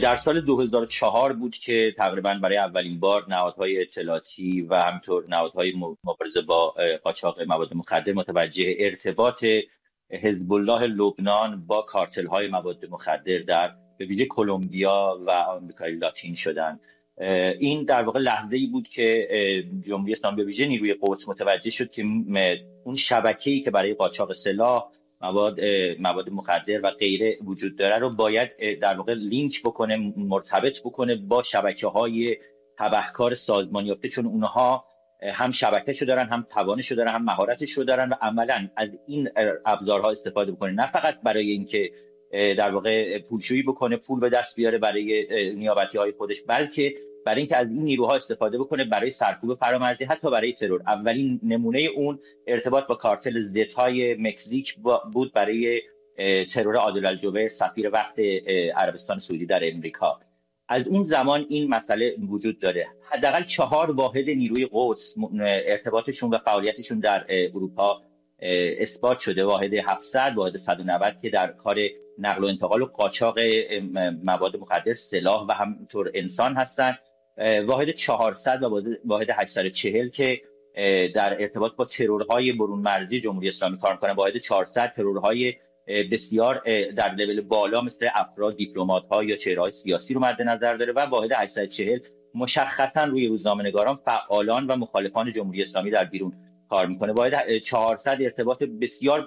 در سال 2004 بود که تقریبا برای اولین بار نهادهای اطلاعاتی و همینطور نهادهای مبارزه با قاچاق مواد مخدر متوجه ارتباط حزب الله لبنان با کارتل‌های مواد مخدر در به ویژه کلمبیا و آمریکای لاتین شدند. این در واقع لحظه‌ای بود که جمهوری اسلامی به ویژه نیروی قدس متوجه شد که اون شبکه‌ای که برای قاچاق سلاح، مواد مخدر و غیره وجود داره رو باید در واقع لینک بکنه، مرتبط بکنه با شبکه‌های تبهکار سازمانی یافته، چون اونها هم شبکه‌شو دارن، هم توانشو دارن، هم مهارتشو دارن و عملاً از این ابزارها استفاده بکنه، نه فقط برای اینکه در واقع پولشویی بکنه، پول به دست بیاره برای نیابتی‌های خودش، بلکه برای اینکه از این نیروها استفاده بکنه برای سرکوب فرامرزی، حتی برای ترور. اولین نمونه اون ارتباط با کارتل زدهای مکزیک بود برای ترور عادل الجبر، سفیر وقت عربستان سعودی در امریکا. از اون زمان این مسئله وجود داره. حداقل 4 واحد نیروی قدس ارتباطشون و فعالیتشون در اروپا اثبات شده. واحد 700، واحد 190 که در کار نقل و انتقال و قاچاق مواد مخدر، سلاح و همینطور انسان هستن. واحد 400 و واحد 840 که در ارتباط با ترورهای برون مرزی جمهوری اسلامی کار میکنن. واحد 400 ترورهای بسیار در لول بالا مثل افراد، دیپلمات‌ها یا چهره‌های سیاسی رو مد نظر داره و واحد 840 مشخصا روی روزنامه‌نگاران، فعالان و مخالفان جمهوری اسلامی در بیرون کار میکنه. واحد 400 ارتباط بسیار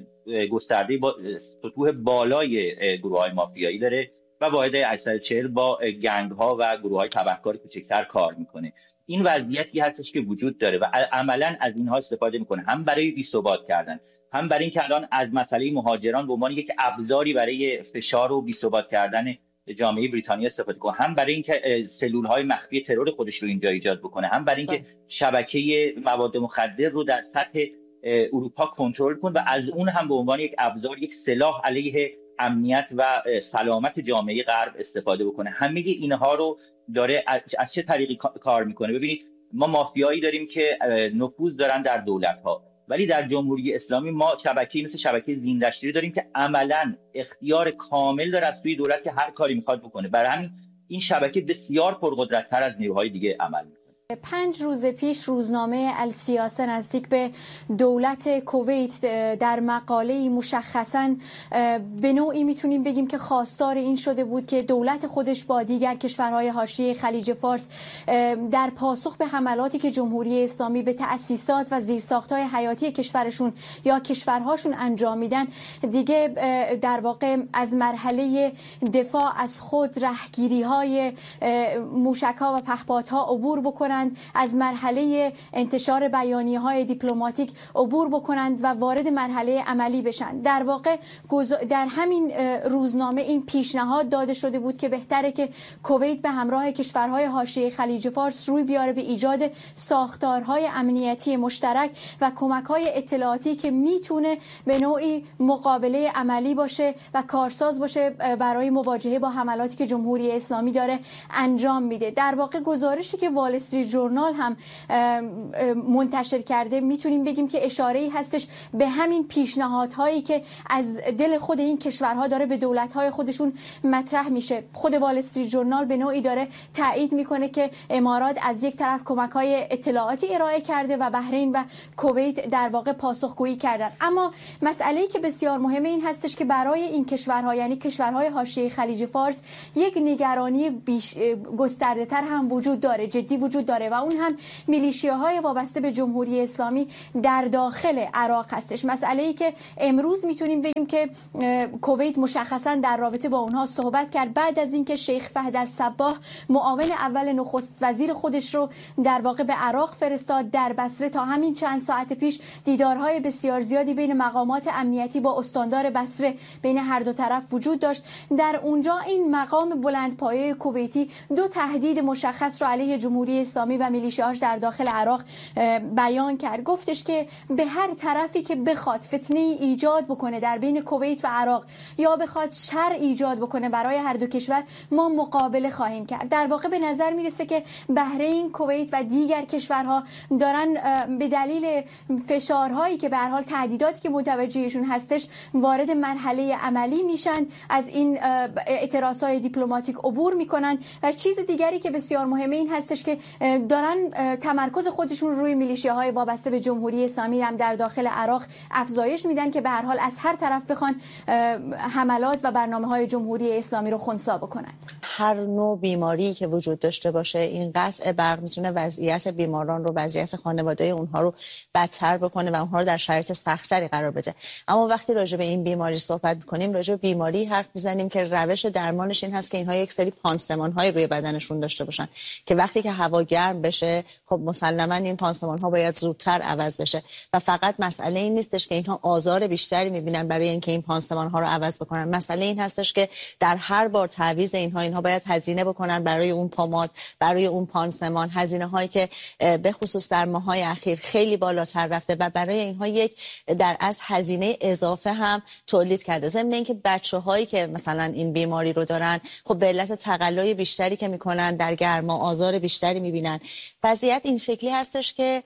گسترده با سطوح بالای گروه‌های مافیایی داره و واحد 840 با گنگ‌ها و گروه‌های تبهکار کوچکتر کار میکنه. این وضعیتی هستش که وجود داره و عملاً از اینها استفاده میکنه، هم برای بی‌ثبات کردن، هم برای اینکه الان از مسئله مهاجران به عنوان یک ابزاری برای فشار و بی‌ثبات کردن جامعه بریتانیا استفاده کنه، هم برای اینکه سلول‌های مخفی ترور خودش رو اینجا ایجاد بکنه، هم برای اینکه شبکه مواد مخدر رو در سطح اروپا کنترل کنه و از اون هم به عنوان یک ابزار، یک سلاح علیه امنیت و سلامت جامعه غرب استفاده بکنه. همه اینها رو داره از چه طریقی کار میکنه؟ ببینید، ما مافیایی داریم که نفوذ دارن در دولت‌ها، ولی در جمهوری اسلامی ما شبکه‌ای مثل شبکه زیندشتری داریم که عملاً اختیار کامل داره از سوی دولت که هر کاری میخواد بکنه. برای همین این شبکه بسیار پرقدرت‌تر از نیروهای دیگه عمل میکنه. 5 روز پیش روزنامه السیاسه نزدیک به دولت کویت در مقاله‌ای مشخصاً به نوعی میتونیم بگیم که خواستار این شده بود که دولت خودش با دیگر کشورهای حاشیه خلیج فارس در پاسخ به حملاتی که جمهوری اسلامی به تأسیسات و زیرساخت‌های حیاتی کشورشون یا کشورهاشون انجام میدن، دیگه در واقع از مرحله دفاع از خود، رهگیری‌های موشک‌ها و پهپادها عبور بکنن، از مرحله انتشار بیانیه‌های دیپلماتیک عبور بکنند و وارد مرحله عملی بشن. در واقع در همین روزنامه این پیشنهاد داده شده بود که بهتره که کویت به همراه کشورهای حاشیه خلیج فارس روی بیاره به ایجاد ساختارهای امنیتی مشترک و کمک‌های اطلاعاتی که میتونه به نوعی مقابله عملی باشه و کارساز باشه برای مواجهه با حملاتی که جمهوری اسلامی داره انجام میده. در واقع گزارشی که وال استریت ژورنال هم منتشر کرده میتونیم بگیم که اشاره‌ای هستش به همین پیشنهادهایی که از دل خود این کشورها داره به دولت‌های خودشون مطرح میشه. خود وال استریت ژورنال به نوعی داره تایید میکنه که امارات از یک طرف کمک‌های اطلاعاتی ارائه کرده و بحرین و کویت در واقع پاسخگویی کردن. اما مسئله‌ای که بسیار مهمه این هستش که برای این کشورها، یعنی کشورهای حاشیه خلیج فارس، یک نگرانی گسترده‌تر هم وجود داره، جدی وجود داره و اون هم میلیشیاهای وابسته به جمهوری اسلامی در داخل عراق هستش. مسئله‌ای که امروز میتونیم بگیم که کویت مشخصا در رابطه با اونها صحبت کرد بعد از اینکه شیخ فهد الصباح معاون اول نخست وزیر خودش رو در واقع به عراق فرستاد در بصره. تا همین چند ساعت پیش دیدارهای بسیار زیادی بین مقامات امنیتی با استاندار بصره بین هر دو طرف وجود داشت. در اونجا این مقام بلندپایه کویتی 2 تهدید مشخص رو علیه جمهوری اسلامی اسلامی و میلیشیاهاش در داخل عراق بیان کرد. گفتش که به هر طرفی که بخواد فتنه ایجاد بکنه در بین کویت و عراق یا بخواد شر ایجاد بکنه برای هر دو کشور، ما مقابله خواهیم کرد. در واقع به نظر میرسه که بحرین، کویت و دیگر کشورها دارن به دلیل فشارهایی که به هر حال تهدیداتی که متوجهشون هستش وارد مرحله عملی میشن، از این اعتراضهای دیپلماتیک عبور میکنن. و چیز دیگری که بسیار مهمه این هستش که دارن تمرکز خودشون روی میلیشیاهای وابسته به جمهوری اسلامی هم در داخل عراق افزایش میدن که به هر حال از هر طرف بخوان حملات و برنامه‌های جمهوری اسلامی رو خنثی بکنند. هر نوع بیماری که وجود داشته باشه، این قطع برق میتونه وضعیت بیماران رو، وضعیت خانواده اونها رو بدتر بکنه و اونها رو در شرایط سخت‌تری قرار بده. اما وقتی راجع به این بیماری صحبت می‌کنیم، راجع به بیماری حرف میزنیم که روش درمانش این هست که اینها یک سری پانسمان‌های روی بدنشون داشته باشن که وقتی که هوا گرم بشه، خب مسلماً این پانسمان‌ها باید زودتر عوض بشه و فقط مسئله این نیستش که اینها آزار بیشتری می‌بینن برای اینکه این پانسمان‌ها رو عوض بکنن. مسئله این هستش که در هر بار تعویض اینها باید هزینه بکنن برای اون پماد، برای اون پانسمان، هزینه‌هایی که به خصوص در ماه‌های اخیر خیلی بالاتر رفته و برای اینها یک در از هزینه اضافه هم تولید کرده. ضمن اینکه بچه‌هایی که مثلا این بیماری رو دارن، خب به علت تقلای بیشتری که میکنن در گرما آزار بیشتری میبینن. وضعیت این شکلی هستش که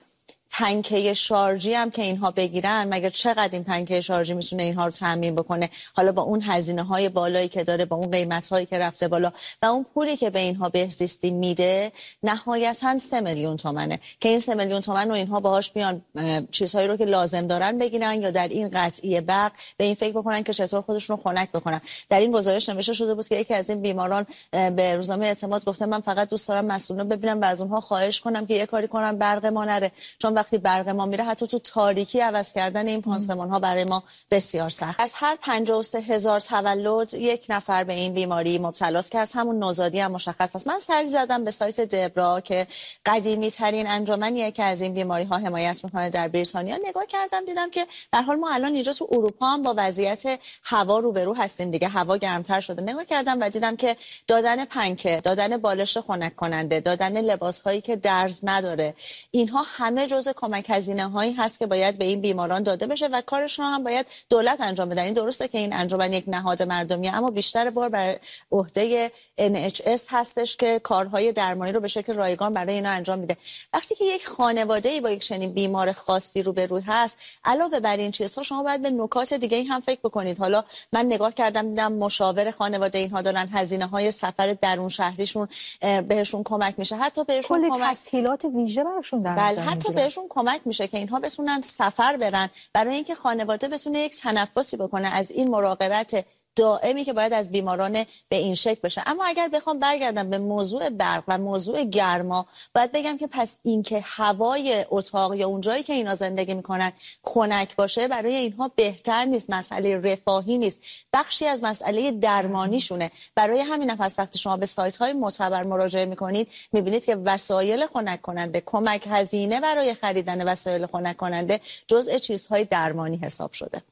پنکه شارژی هم که اینها بگیرن، مگر چقدر این پنکه شارژی میتونه اینها رو تامین بکنه؟ حالا با اون هزینه‌های بالایی که داره، با اون قیمت‌هایی که رفته بالا و اون پولی که به اینها بهزیستی میده، نهایتاً 3 میلیون تومنه که این 3 میلیون تومن رو اینها باهاش بیان چیزهایی رو که لازم دارن بگیرن یا در این قطعی برق به این فکر بکنن که چطور خودشون رو خنک بکنن. در این گزارش نوشته شده بود که یکی از این بیماران به روزنامه اعتماد گفته من فقط دوست دارم مسئولان ببینم و از اونها خواهش کنم که یه کاری کنن برق ما نره، چون وقتی برق ما میره حتی تو تاریکی عوض کردن این پانسمان ها برای ما بسیار سخت. از هر 53,000 تولد یک نفر به این بیماری مبتلاست که از همون نوزادی هم مشخص است. من سری زدم به سایت دبرا که قدیمی ترین انجمنیه که از این بیماری ها حمایت میکنه در بریتانیا. نگاه کردم دیدم که در حال ما الان اینجا تو اروپا هم با وضعیت هوا روبرو هستیم دیگه، هوا گرمتر شده. نگاه کردم و دیدم که دادن پنکه، دادن بالشت خنک کننده، دادن لباس هایی که درز نداره، اینها همه جزء کمک هزینه‌هایی هست که باید به این بیماران داده بشه و کارشون هم باید دولت انجام بده. این درسته که این انجمن یک نهاد مردمیه، اما بیشتر بار بر عهده NHS هستش که کارهای درمانی رو به شکل رایگان برای اینا انجام میده. وقتی که یک خانواده‌ای با یک چنین بیمار خاصی روبرو هست، علاوه بر این چیزها شما باید به نکات دیگه هم فکر بکنید. حالا من نگاه کردم دیدم مشاور خانواده اینها دارن هزینه‌های سفر درون شهریشون بهشون کمک میشه، حتی بهشون کمک تسهیلات ویژه براشون در نظر میگیره. حتی بهشون کمک میشه که اینها بتونن سفر برن برای اینکه خانواده بتونه یک تنفسی بکنه از این مراقبت دائمی که باید از بیماران به این شکل بشه. اما اگر بخوام برگردم به موضوع برق و موضوع گرما، باید بگم که پس اینکه هوای اتاق یا اون جایی که اینا زندگی میکنن خنک باشه برای اینها بهتر نیست، مسئله رفاهی نیست، بخشی از مسئله درمانیشونه. برای همین پس وقتی شما به سایت های معتبر مراجعه میکنید، میبینید که وسایل خنک کننده، کمک هزینه برای خریدن وسایل خنک کننده جزء چیزهای درمانی حساب شده.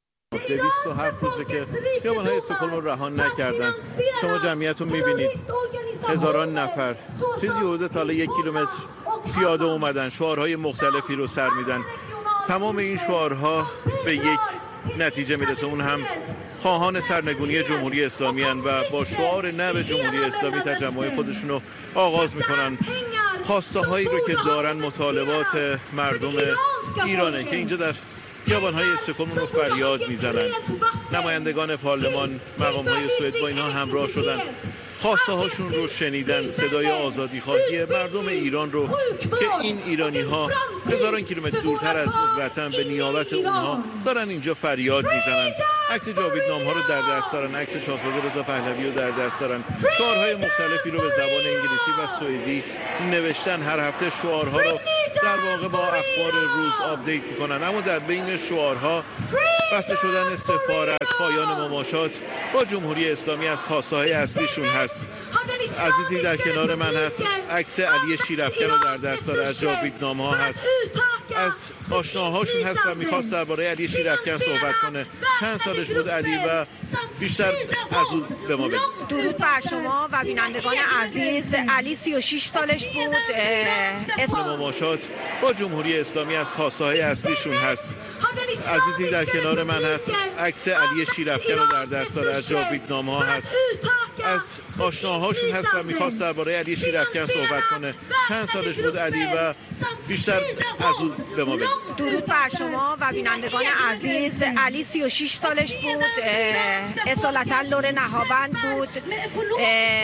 207 روزه که خیابان‌های استکهلم رو رها نکردن. شما جمعیت رو می‌بینید، هزاران نفر چیزی حدود تا 1 کیلومتر پیاده اومدن، شعارهای مختلفی رو سر میدن. تمام این شعارها به یک نتیجه میرسه، اون هم خواهان سرنگونی جمهوری اسلامی هستند و با شعار نه به جمهوری اسلامی تجمع خودشون رو آغاز میکنن. خواسته هایی رو که دارن مطالبات مردم ایرانه که اینجا در خیابان‌های استکهلم رو فریاد میزنن. نمایندگان پارلمان، مقام‌های سوئد با اینها همراه شدن، خواسته هاشون رو شنیدن، صدای آزادی خواهی مردم ایران رو که این ایرانی ها هزاران کیلومتر دورتر از وطن به نیابت اونها دارن اینجا فریاد میزنن. عکس جاویدنام ها رو در دست دارن، عکس شاهزاده رضا پهلوی رو در دست دارن، شعارهای مختلفی رو به زبان انگلیسی و سوئدی نوشتن. هر هفته شعارها رو در واقع با اخبار روز آپدیت میکنن. اما در بین شعارها بسته شدن سفارت، پایان مماشات با جمهوری اسلامی از خواسته های اصلیشون هست. عزیزی در کنار من هست، عکس علی شیرافکن رو در دست داره، از جاویدنامه ها هست. از آشناهاشون هست و میخواست درباره علی شیرافکن صحبت کنه. چند سالش بود علی و بیشتر از او به ما بگید. درود بر شما و بینندگان عزیز. علی 36 سالش بود. مماشات با جمهوری اسلامی از خواسته‌های اصلیشون هست. عزیزی در کنار من هست، عکس علی شیرافکن رو در دست داره، از جاویدنامه‌ها هست، از آشناهاشون هست و میخواست درباره علی شیرافکن صحبت کنه. چند سالش بود علی و بیشتر از او به ما بگید. درود بر شما و بینندگان عزیز. علی 36 سالش بود. اصالتا لور نهاوند بود.